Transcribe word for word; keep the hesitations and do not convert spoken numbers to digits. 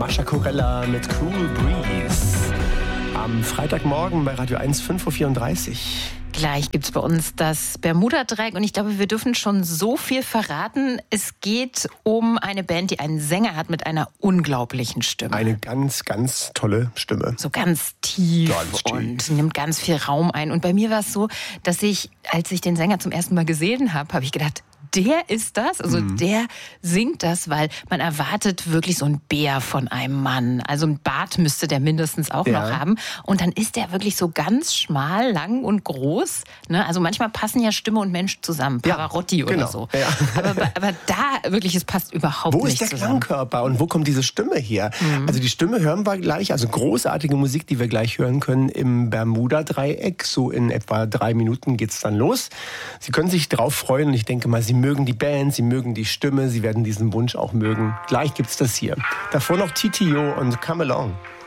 Mascha Corella mit Cool Breeze. Am Freitagmorgen bei Radio eins, fünf Uhr vierunddreißig. Gleich gibt's bei uns das Bermuda-Dreieck und ich glaube, wir dürfen schon so viel verraten. Es geht um eine Band, die einen Sänger hat mit einer unglaublichen Stimme. Eine ganz, ganz tolle Stimme. So ganz tief, ganz tief. Und nimmt ganz viel Raum ein. Und bei mir war es so, dass ich, als ich den Sänger zum ersten Mal gesehen habe, habe ich gedacht, der ist das, also mhm. der singt das, weil man erwartet wirklich so ein Bär von einem Mann. Also ein Bart müsste der mindestens auch ja. noch haben. Und dann ist der wirklich so ganz schmal, lang und groß. Ne? Also manchmal passen ja Stimme und Mensch zusammen, Pavarotti ja, genau. oder so. Ja. Aber, aber da wirklich, es passt überhaupt wo nicht zusammen. Wo ist der zusammen. Klangkörper und wo kommt diese Stimme her? Mhm. Also die Stimme hören wir gleich, also großartige Musik, die wir gleich hören können im Bermuda-Dreieck. So in etwa drei Minuten geht's dann los. Sie können sich drauf freuen und ich denke mal, Sie mögen die Band, Sie mögen die Stimme, Sie werden diesen Wunsch auch mögen. Gleich gibt's das hier. Davor noch T T O und Come Along.